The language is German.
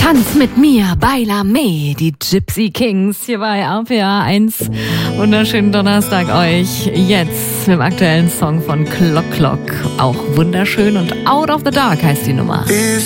Tanz mit mir, Baila Me, die Gypsy Kings hier bei RPA 1. Wunderschönen Donnerstag euch. Jetzt mit dem aktuellen Song von Clock Clock. Auch wunderschön und Out of the Dark heißt die Nummer.